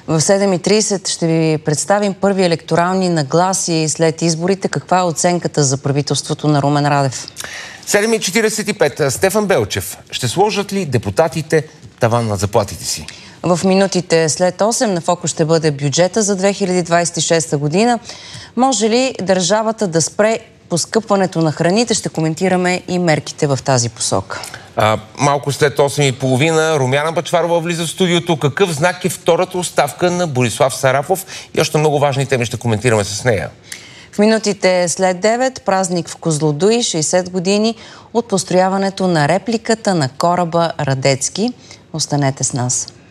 В 7:30 ще ви представим първи електорални нагласи след изборите. Каква е оценката за правителството на Румен Радев? 7:45. Стефан Белчев. Ще сложат ли депутатите таван на заплатите си? В минутите след 8 на фокус ще бъде бюджета за 2026 година. Може ли държавата да спре поскъпването на храните? Ще коментираме и мерките в тази посока. Малко след 8:30 Румяна Бъчварова влиза в студиото. Какъв знак е втората оставка на Борислав Сарафов? И още много важни теми ще коментираме с нея. В минутите след 9 празник в Козлодуй, 60 години от построяването на репликата на кораба Радецки. Останете с нас.